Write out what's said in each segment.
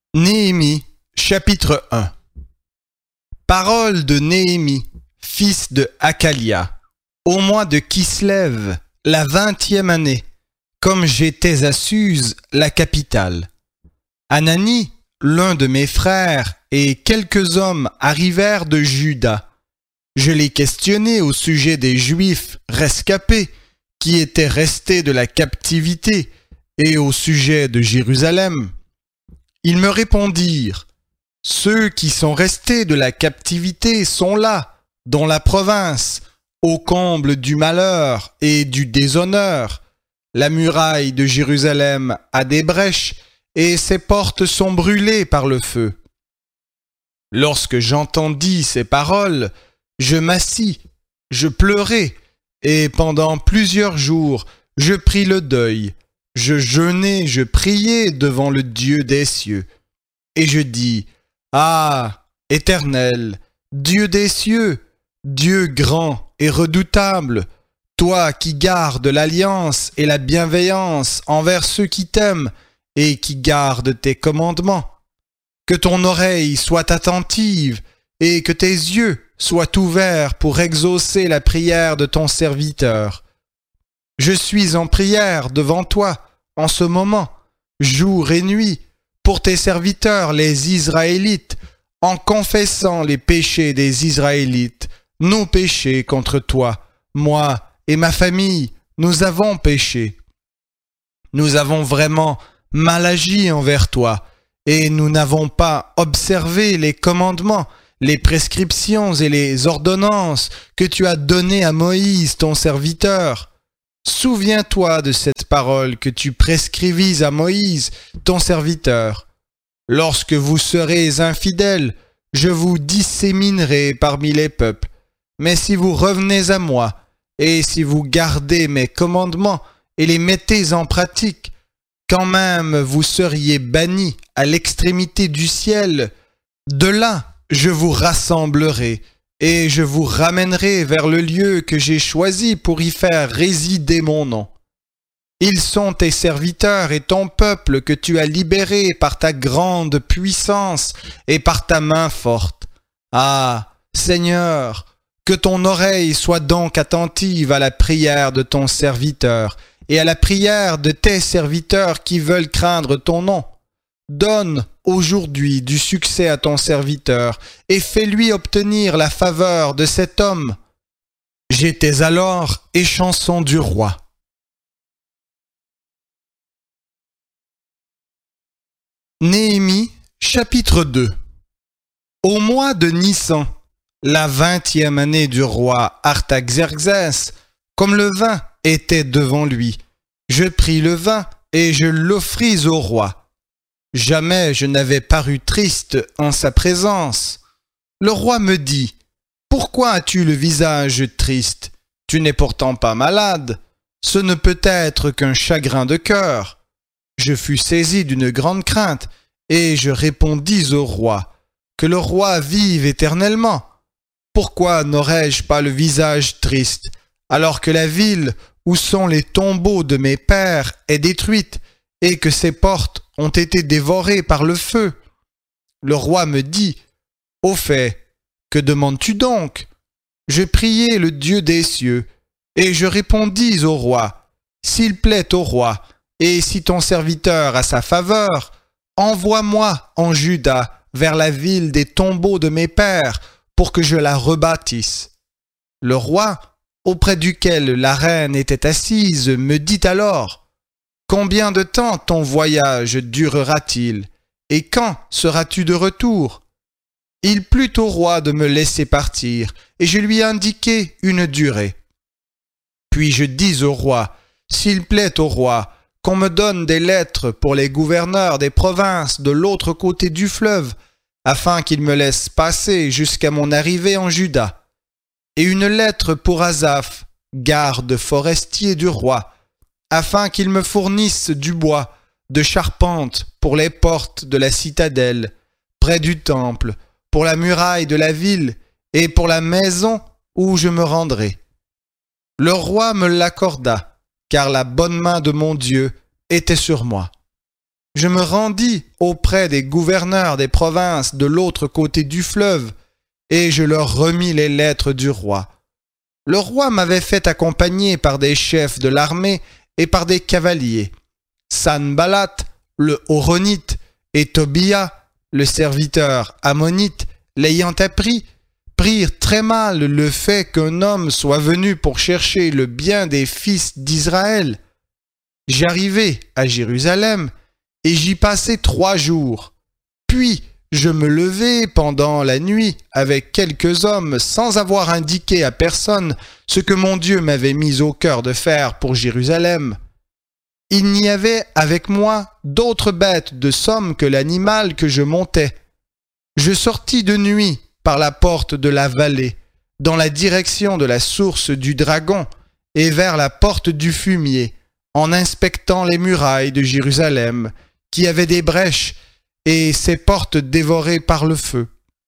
Néhémie, chapitre 1. Parole de Néhémie, fils de Hakalia, au mois de Kislev, la 20e année, comme j'étais à Suse, la capitale. Anani, l'un de mes frères, et quelques hommes arrivèrent de Juda. Je les questionnai au sujet des Juifs rescapés qui étaient restés de la captivité et au sujet de Jérusalem. Ils me répondirent, « Ceux qui sont restés de la captivité sont là, dans la province, au comble du malheur et du déshonneur. La muraille de Jérusalem a des brèches et ses portes sont brûlées par le feu. » Lorsque j'entendis ces paroles, je m'assis, je pleurai, et pendant plusieurs jours, je pris le deuil. Je jeûnai, je priai devant le Dieu des cieux. Et je dis, « Ah, Éternel, Dieu des cieux, Dieu grand et redoutable, toi qui gardes l'alliance et la bienveillance envers ceux qui t'aiment et qui gardent tes commandements, que ton oreille soit attentive et que tes yeux soient ouverts pour exaucer la prière de ton serviteur. Je suis en prière devant toi en ce moment, jour et nuit, pour tes serviteurs les Israélites, en confessant les péchés des Israélites, nos péchés contre toi. Moi et ma famille, nous avons péché. Nous avons vraiment mal agi envers toi, et nous n'avons pas observé les commandements, les prescriptions et les ordonnances que tu as données à Moïse, ton serviteur. Souviens-toi de cette parole que tu prescrivis à Moïse, ton serviteur. Lorsque vous serez infidèles, je vous disséminerai parmi les peuples. Mais si vous revenez à moi, et si vous gardez mes commandements et les mettez en pratique, quand même vous seriez bannis à l'extrémité du ciel. De là, je vous rassemblerai, et je vous ramènerai vers le lieu que j'ai choisi pour y faire résider mon nom. Ils sont tes serviteurs et ton peuple que tu as libéré par ta grande puissance et par ta main forte. Ah, Seigneur, que ton oreille soit donc attentive à la prière de ton serviteur et à la prière de tes serviteurs qui veulent craindre ton nom. Donne aujourd'hui du succès à ton serviteur et fais-lui obtenir la faveur de cet homme. » J'étais alors échanson du roi. Néhémie, chapitre 2. Au mois de Nissan, la 20e année du roi Artaxerxès, comme le vin était devant lui, je pris le vin et je l'offris au roi. Jamais je n'avais paru triste en sa présence. Le roi me dit, « Pourquoi as-tu le visage triste? Tu n'es pourtant pas malade. Ce ne peut être qu'un chagrin de cœur. » Je fus saisi d'une grande crainte, et je répondis au roi, « Que le roi vive éternellement. Pourquoi n'aurais-je pas le visage triste, alors que la ville où sont les tombeaux de mes pères est détruite, et que ses portes ont été dévorées par le feu? » Le roi me dit, « Au fait, que demandes-tu donc? » Je priai le Dieu des cieux, et je répondis au roi, « S'il plaît au roi, et si ton serviteur a sa faveur, envoie-moi en Juda vers la ville des tombeaux de mes pères pour que je la rebâtisse. » Le roi, auprès duquel la reine était assise, me dit alors, « Combien de temps ton voyage durera-t-il, et quand seras-tu de retour? » Il plut au roi de me laisser partir, et je lui indiquai une durée. Puis je dis au roi, « S'il plaît au roi, qu'on me donne des lettres pour les gouverneurs des provinces de l'autre côté du fleuve, afin qu'ils me laissent passer jusqu'à mon arrivée en Juda, et une lettre pour Asaph, garde forestier du roi, afin qu'il me fournisse du bois de charpente pour les portes de la citadelle, près du temple, pour la muraille de la ville et pour la maison où je me rendrai. » Le roi me l'accorda, car la bonne main de mon Dieu était sur moi. Je me rendis auprès des gouverneurs des provinces de l'autre côté du fleuve, et je leur remis les lettres du roi. Le roi m'avait fait accompagner par des chefs de l'armée et par des cavaliers. Sanballat, le Horonite, et Tobia, le serviteur ammonite, l'ayant appris, prirent très mal le fait qu'un homme soit venu pour chercher le bien des fils d'Israël. J'arrivai à Jérusalem, et j'y passai 3 jours. Puis je me levai pendant la nuit avec quelques hommes sans avoir indiqué à personne ce que mon Dieu m'avait mis au cœur de faire pour Jérusalem. Il n'y avait avec moi d'autre bête de somme que l'animal que je montais. Je sortis de nuit par la porte de la vallée, dans la direction de la source du dragon, et vers la porte du fumier, en inspectant les murailles de Jérusalem, qui avaient des brèches, et ses portes dévorées par le feu.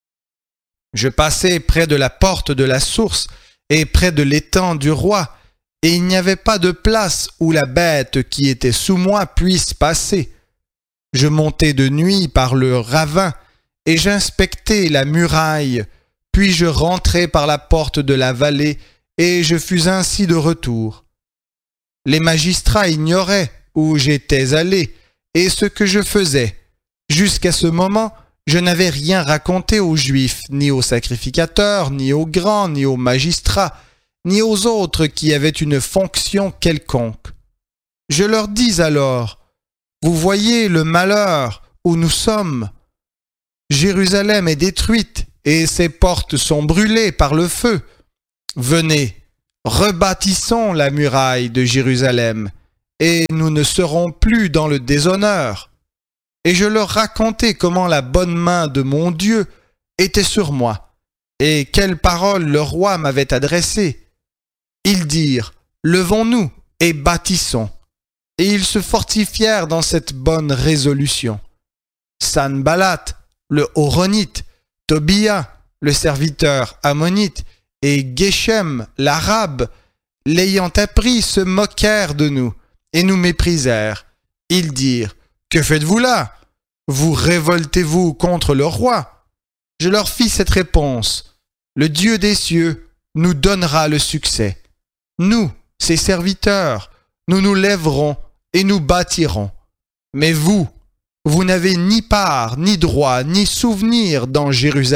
Je passai près de la porte de la source, et près de l'étang du roi, et il n'y avait pas de place où la bête qui était sous moi puisse passer. Je montai de nuit par le ravin, et j'inspectai la muraille, puis je rentrai par la porte de la vallée, et je fus ainsi de retour. Les magistrats ignoraient où j'étais allé, et ce que je faisais. Jusqu'à ce moment, je n'avais rien raconté aux Juifs, ni aux sacrificateurs, ni aux grands, ni aux magistrats, ni aux autres qui avaient une fonction quelconque. Je leur dis alors, « Vous voyez le malheur où nous sommes. Jérusalem est détruite et ses portes sont brûlées par le feu. Venez, rebâtissons la muraille de Jérusalem, et nous ne serons plus dans le déshonneur. » Et je leur racontai comment la bonne main de mon Dieu était sur moi, et quelles paroles le roi m'avait adressées. Ils dirent, « Levons-nous et bâtissons. » Et ils se fortifièrent dans cette bonne résolution. Sanballat, le Horonite, Tobia, le serviteur ammonite, et Geshem, l'arabe, l'ayant appris, se moquèrent de nous et nous méprisèrent. Ils dirent, « Que faites-vous là? Vous révoltez-vous contre le roi? » Je leur fis cette réponse, « Le Dieu des cieux nous donnera le succès. Nous, ses serviteurs, nous nous lèverons et nous bâtirons. Mais vous, vous n'avez ni part, ni droit, ni souvenir dans Jérusalem. »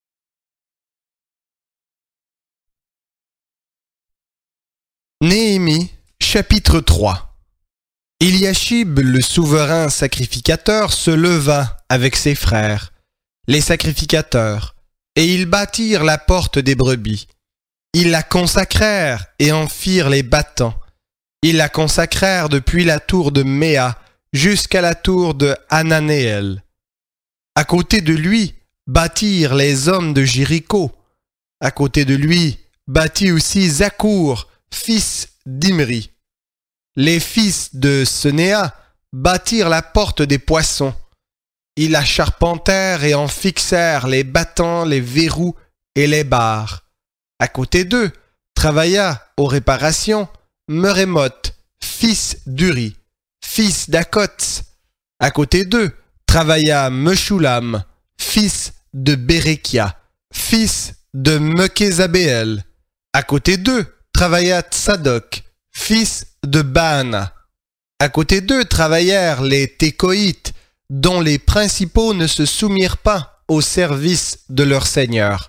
Néhémie, chapitre 3. Eliashib, le souverain sacrificateur, se leva avec ses frères, les sacrificateurs, et ils bâtirent la porte des brebis. Ils la consacrèrent et en firent les battants. Ils la consacrèrent depuis la tour de Méa jusqu'à la tour de Hananéel. À côté de lui bâtirent les hommes de Jéricho. À côté de lui bâtit aussi Zakour, fils d'Imri. Les fils de Senéa bâtirent la porte des poissons. Ils la charpentèrent et en fixèrent les battants, les verrous et les barres. À côté d'eux travailla aux réparations Merémoth, fils d'Uri, fils d'Akots. À côté d'eux travailla Meshulam, fils de Bérékia, fils de Mekhézabéel. À côté d'eux travailla Tsadok, fils de Baana. À côté d'eux travaillèrent les Tékoïtes, dont les principaux ne se soumirent pas au service de leur seigneur.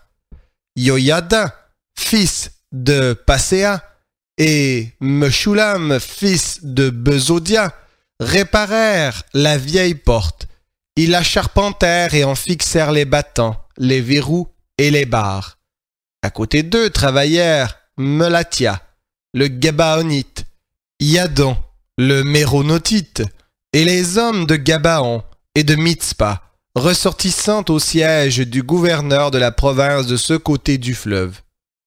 Yoyada, fils de Passéa, et Meshulam, fils de Bezodia, réparèrent la vieille porte. Ils la charpentèrent et en fixèrent les battants, les verrous et les barres. À côté d'eux travaillèrent Melatia, le Gabaonite, Yadon, le Méronotite, et les hommes de Gabaon et de Mitzpa, ressortissant au siège du gouverneur de la province de ce côté du fleuve.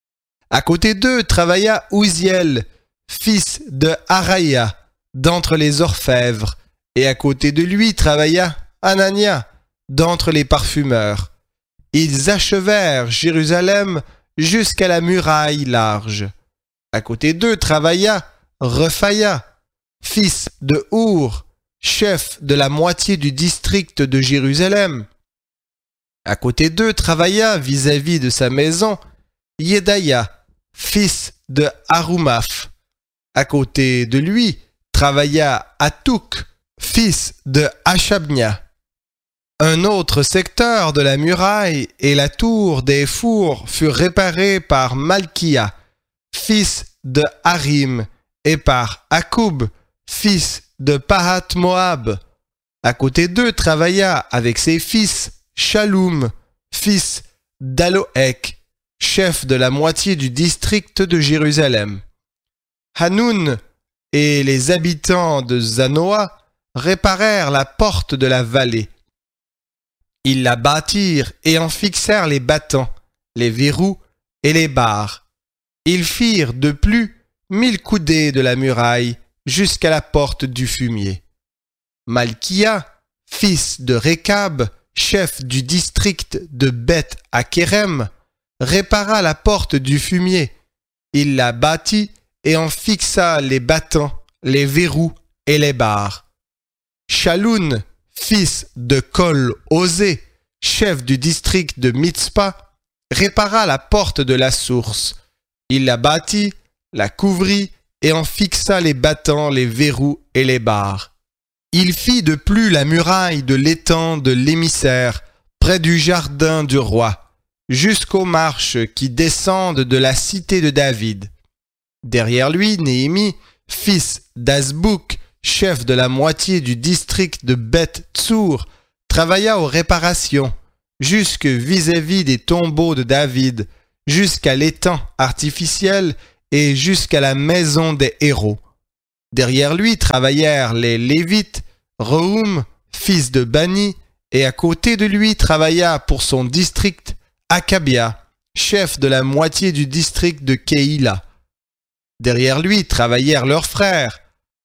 À côté d'eux travailla Ouziel, fils de Haraya, d'entre les orfèvres, et à côté de lui travailla Anania, d'entre les parfumeurs. Ils achevèrent Jérusalem jusqu'à la muraille large. À côté d'eux travailla Rephaya, fils de Our, chef de la moitié du district de Jérusalem. À côté d'eux travailla vis-à-vis de sa maison Yedaya, fils de Harumaph. À côté de lui travailla Hatouk, fils de Hashabnia. Un autre secteur de la muraille et la tour des fours furent réparés par Malkia, fils de Harim, et par Akoub, fils de Pahat-Moab. À côté d'eux travailla avec ses fils Shaloum, fils d'Aloek, chef de la moitié du district de Jérusalem. Hanoun et les habitants de Zanoa réparèrent la porte de la vallée. Ils la bâtirent et en fixèrent les battants, les verrous et les barres. Ils firent de plus 1000 coudées de la muraille jusqu'à la porte du fumier. Malkia, fils de Rekab, chef du district de Beth-Akerem, répara la porte du fumier. Il la bâtit et en fixa les battants, les verrous et les barres. Shaloun, fils de Kol-Osé, chef du district de Mitzpah, répara la porte de la source. Il la bâtit, la couvrit et en fixa les battants, les verrous et les barres. Il fit de plus la muraille de l'étang de l'émissaire, près du jardin du roi, jusqu'aux marches qui descendent de la cité de David. Derrière lui, Néhémie, fils d'Azbouk, chef de la moitié du district de Beth-Tsour, travailla aux réparations, jusque vis-à-vis des tombeaux de David, jusqu'à l'étang artificiel et jusqu'à la maison des héros. Derrière lui travaillèrent les Lévites, Rehum, fils de Bani, et à côté de lui travailla pour son district Akabia, chef de la moitié du district de Keïla. Derrière lui travaillèrent leurs frères,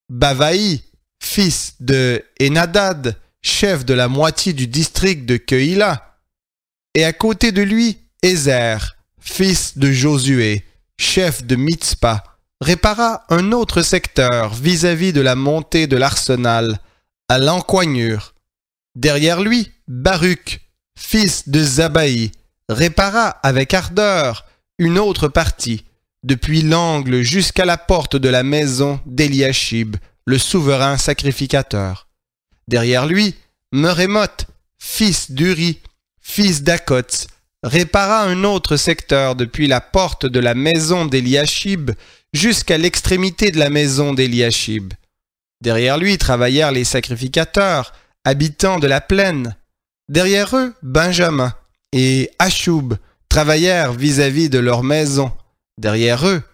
Bavaï, fils de Enadad, chef de la moitié du district de Keïla, et à côté de lui Ézer, fils de Josué, chef de Mitzpah, répara un autre secteur vis-à-vis de la montée de l'arsenal, à l'encoignure. Derrière lui, Baruch, fils de Zabaï, répara avec ardeur une autre partie, depuis l'angle jusqu'à la porte de la maison d'Eliashib, le souverain sacrificateur. Derrière lui, Merémoth, fils d'Uri, fils d'Akots, répara un autre secteur depuis la porte de la maison d'Eliashib jusqu'à l'extrémité de la maison d'Eliashib. Derrière lui travaillèrent les sacrificateurs, habitants de la plaine. Derrière eux, Benjamin et Ashub travaillèrent vis-à-vis de leur maison. Derrière eux,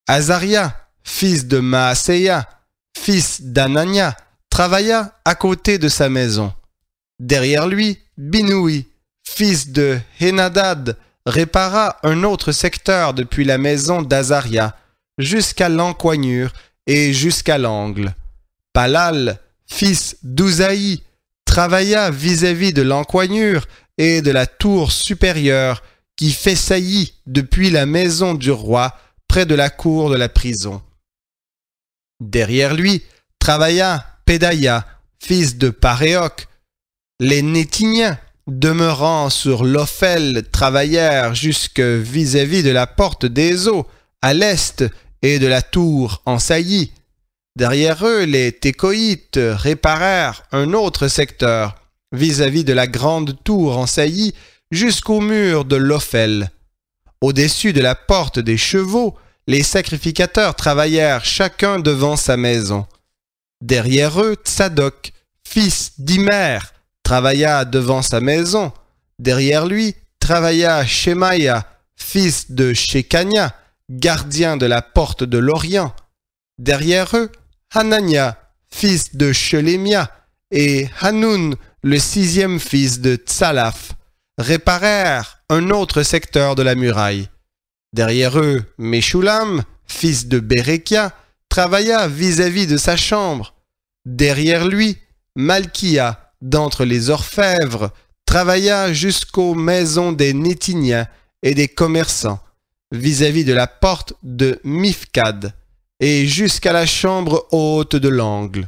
Azaria, fils de Maaseia, fils d'Anania, travailla à côté de sa maison. Derrière lui, Binoui, fils de Henadad, répara un autre secteur depuis la maison d'Azaria jusqu'à l'encoignure et jusqu'à l'angle. Palal, fils d'Uzaï, travailla vis-à-vis de l'encoignure et de la tour supérieure qui fait saillie depuis la maison du roi près de la cour de la prison. Derrière lui travailla Pédaïa, fils de Paréoc. Les Nétiniens, demeurant sur l'Ophel, travaillèrent jusque vis-à-vis de la porte des eaux, à l'est, et de la tour en saillie. Derrière eux, les Técoïtes réparèrent un autre secteur, vis-à-vis de la grande tour en saillie, jusqu'au mur de l'Ophel. Au-dessus de la porte des chevaux, les sacrificateurs travaillèrent chacun devant sa maison. Derrière eux, Tsadok, fils d'Imer, travailla devant sa maison. Derrière lui, travailla Shemaïa, fils de Shekania, gardien de la porte de l'Orient. Derrière eux, Hanania, fils de Shelemia, et Hanoun, le 6e fils de Tsalaf, réparèrent un autre secteur de la muraille. Derrière eux, Meshulam, fils de Bérékia, travailla vis-à-vis de sa chambre. Derrière lui, Malkia, d'entre les orfèvres, travailla jusqu'aux maisons des Nétiniens et des commerçants, vis-à-vis de la porte de Mifkad, et jusqu'à la chambre haute de l'angle.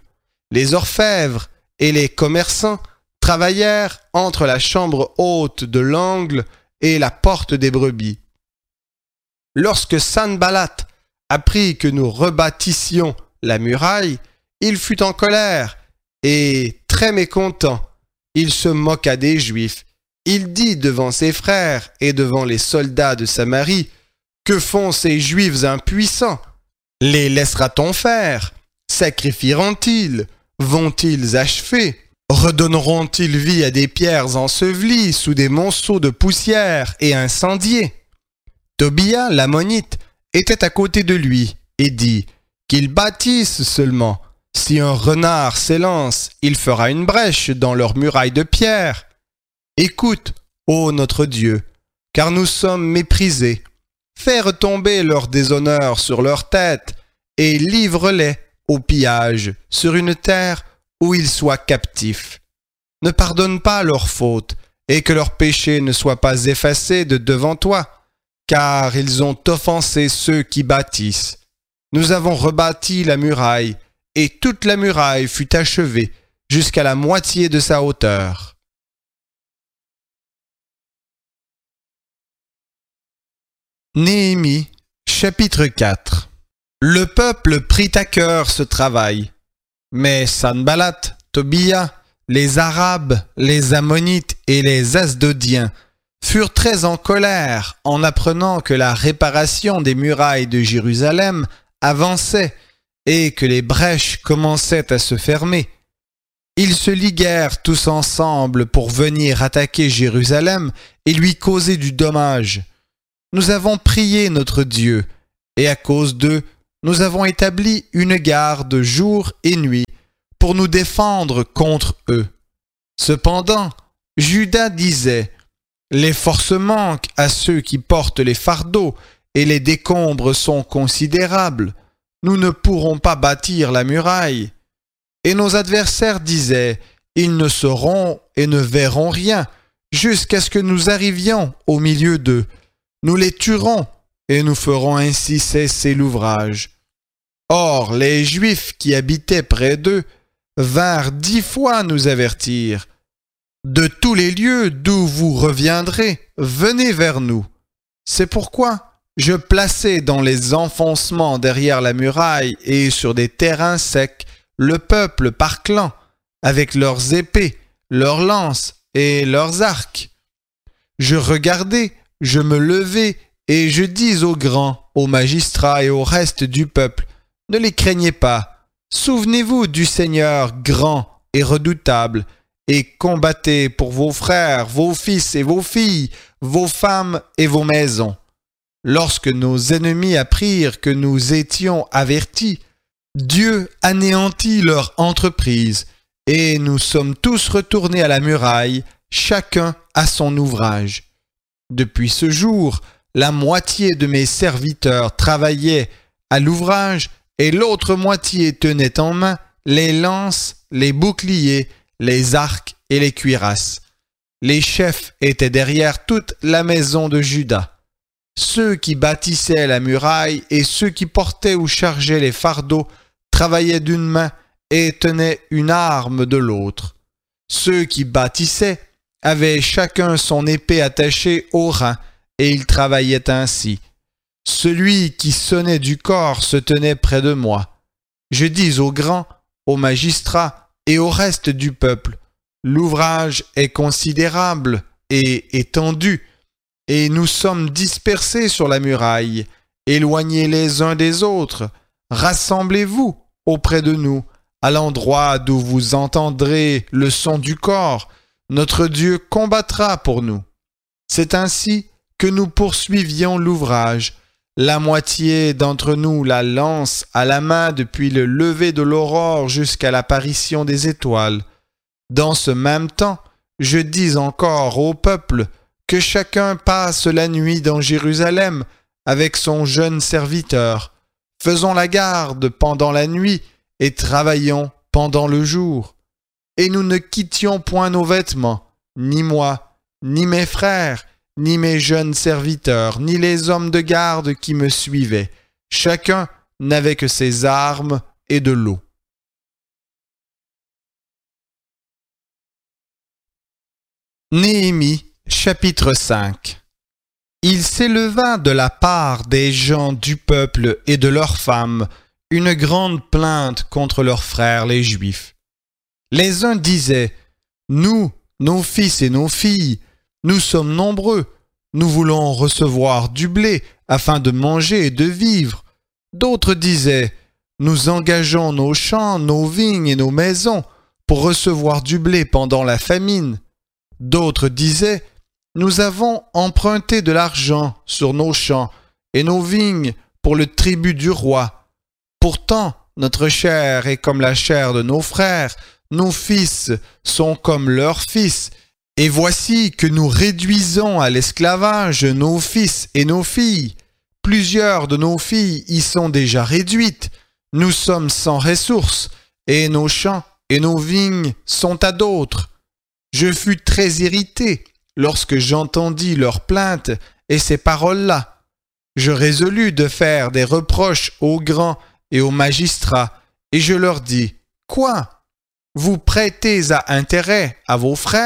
les orfèvres et les commerçants travaillèrent entre la chambre haute de l'angle et la porte des brebis. Lorsque Sanballat apprit que nous rebâtissions la muraille, il fut en colère et très mécontent. Il se moqua des Juifs. Il dit devant ses frères et devant les soldats de Samarie: « Que font ces Juifs impuissants? Les laissera-t-on faire? Sacrifieront-ils? Vont-ils achever? Redonneront-ils vie à des pierres ensevelies sous des monceaux de poussière et incendiées? » Tobia, l'ammonite, était à côté de lui et dit: « Qu'ils bâtissent seulement. Si un renard s'élance, il fera une brèche dans leurs murailles de pierre. Écoute, ô notre Dieu, car nous sommes méprisés. Fais retomber leur déshonneur sur leur tête et livre-les au pillage sur une terre où ils soient captifs. Ne pardonne pas leurs fautes et que leurs péchés ne soient pas effacés de devant toi, car ils ont offensé ceux qui bâtissent. Nous avons rebâti la muraille, et toute la muraille fut achevée jusqu'à la moitié de sa hauteur. Néhémie, chapitre 4. Le peuple prit à cœur ce travail, mais Sanballat, Tobia, les Arabes, les Ammonites et les Asdodiens furent très en colère en apprenant que la réparation des murailles de Jérusalem avançait et que les brèches commençaient à se fermer. Ils se liguèrent tous ensemble pour venir attaquer Jérusalem et lui causer du dommage. Nous avons prié notre Dieu, et à cause d'eux, nous avons établi une garde jour et nuit pour nous défendre contre eux. Cependant, Juda disait: « Les forces manquent à ceux qui portent les fardeaux, et les décombres sont considérables. Nous ne pourrons pas bâtir la muraille. » Et nos adversaires disaient: « Ils ne sauront et ne verront rien, jusqu'à ce que nous arrivions au milieu d'eux. Nous les tuerons, et nous ferons ainsi cesser l'ouvrage. » Or, les Juifs qui habitaient près d'eux vinrent 10 fois nous avertir: « De tous les lieux d'où vous reviendrez, venez vers nous. » C'est pourquoi je plaçai dans les enfoncements derrière la muraille et sur des terrains secs le peuple par clans, avec leurs épées, leurs lances et leurs arcs. Je regardai, je me levai et je dis aux grands, aux magistrats et au reste du peuple: « Ne les craignez pas, souvenez-vous du Seigneur grand et redoutable, et combattez pour vos frères, vos fils et vos filles, vos femmes et vos maisons. » Lorsque nos ennemis apprirent que nous étions avertis, Dieu anéantit leur entreprise, et nous sommes tous retournés à la muraille, chacun à son ouvrage. Depuis ce jour, la moitié de mes serviteurs travaillaient à l'ouvrage, et l'autre moitié tenait en main les lances, les boucliers, les arcs et les cuirasses. Les chefs étaient derrière toute la maison de Juda. Ceux qui bâtissaient la muraille et ceux qui portaient ou chargeaient les fardeaux travaillaient d'une main et tenaient une arme de l'autre. Ceux qui bâtissaient avaient chacun son épée attachée au rein, et ils travaillaient ainsi. Celui qui sonnait du corps se tenait près de moi. Je dis aux grands, aux magistrats et au reste du peuple: « L'ouvrage est considérable et étendu, et nous sommes dispersés sur la muraille, éloignés les uns des autres. Rassemblez-vous auprès de nous, à l'endroit d'où vous entendrez le son du corps. Notre Dieu combattra pour nous. » C'est ainsi que nous poursuivions l'ouvrage. La moitié d'entre nous la lance à la main depuis le lever de l'aurore jusqu'à l'apparition des étoiles. Dans ce même temps, je dis encore au peuple que chacun passe la nuit dans Jérusalem avec son jeune serviteur. Faisons la garde pendant la nuit et travaillons pendant le jour. Et nous ne quittions point nos vêtements, ni moi, ni mes frères, ni mes jeunes serviteurs, ni les hommes de garde qui me suivaient. Chacun n'avait que ses armes et de l'eau. Néhémie, chapitre 5. Il s'éleva de la part des gens du peuple et de leurs femmes une grande plainte contre leurs frères les Juifs. Les uns disaient « Nous, nos fils et nos filles, nous sommes nombreux, nous voulons recevoir du blé afin de manger et de vivre. » D'autres disaient « Nous engageons nos champs, nos vignes et nos maisons pour recevoir du blé pendant la famine. » D'autres disaient « Nous avons emprunté de l'argent sur nos champs et nos vignes pour le tribut du roi. Pourtant, notre chair est comme la chair de nos frères, nos fils sont comme leurs fils, et voici que nous réduisons à l'esclavage nos fils et nos filles. Plusieurs de nos filles y sont déjà réduites. Nous sommes sans ressources, et nos champs et nos vignes sont à d'autres. Je fus très irrité lorsque j'entendis leurs plaintes et ces paroles-là. Je résolus de faire des reproches aux grands et aux magistrats, et je leur dis « Quoi ? Vous prêtez à intérêt à vos frères ?»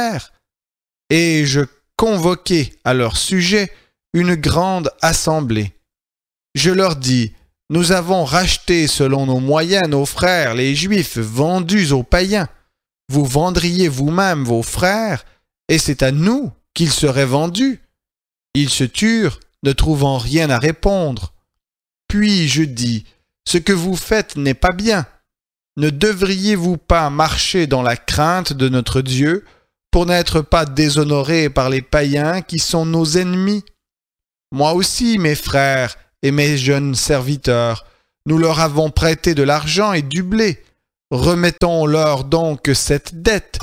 Et je convoquai à leur sujet une grande assemblée. Je leur dis « Nous avons racheté selon nos moyens nos frères les Juifs vendus aux païens. Vous vendriez vous-même vos frères, et c'est à nous qu'ils seraient vendus. » Ils se turent, ne trouvant rien à répondre. Puis je dis « Ce que vous faites n'est pas bien. Ne devriez-vous pas marcher dans la crainte de notre Dieu pour n'être pas déshonorés par les païens qui sont nos ennemis? Moi aussi, mes frères et mes jeunes serviteurs, nous leur avons prêté de l'argent et du blé. Remettons-leur donc cette dette.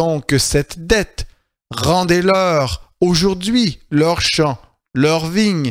Rendez-leur aujourd'hui leurs champs, leurs vignes